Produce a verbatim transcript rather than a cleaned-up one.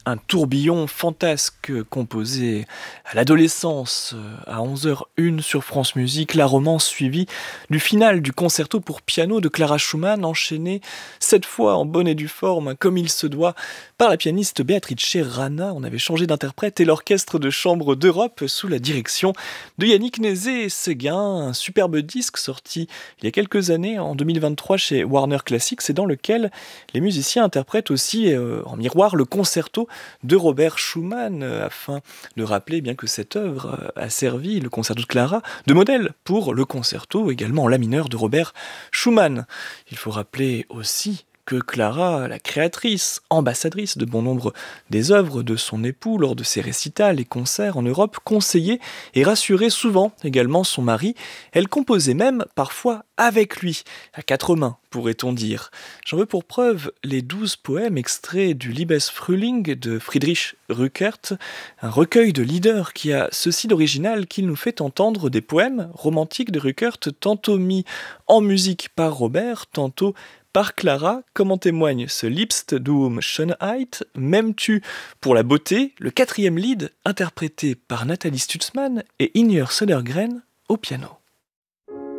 Un tourbillon fantasque composé à l'adolescence à onze heures une sur France Musique, la romance suivie du final du concerto pour piano de Clara Schumann, enchaîné cette fois en bonne et due forme, comme il se doit, par la pianiste Beatrice Rana. On avait changé d'interprète et l'orchestre de chambre d'Europe sous la direction de Yannick Nézet-Séguin, un superbe disque sorti il y a quelques années, en deux mille vingt-trois chez Warner Classics, et dans lequel les musiciens interprètent aussi euh, en miroir le concerto de Robert Schumann, euh, afin de rappeler bien que cette œuvre euh, a servi, le concerto de Clara, de modèle pour le concerto également en la mineur de Robert Schumann. Il faut rappeler aussi que Clara, la créatrice, ambassadrice de bon nombre des œuvres de son époux lors de ses récitals et concerts en Europe, conseillait et rassurait souvent également son mari. Elle composait même parfois avec lui, à quatre mains, pourrait-on dire. J'en veux pour preuve les douze poèmes extraits du Liebesfrühling de Friedrich Rückert, un recueil de lieder qui a ceci d'original qu'il nous fait entendre des poèmes romantiques de Rückert, tantôt mis en musique par Robert, tantôt par Clara, comme en témoigne ce Liebst du um Schönheit, M'aimes-tu pour la beauté, le quatrième lied interprété par Nathalie Stutzmann et Inger Södergren au piano.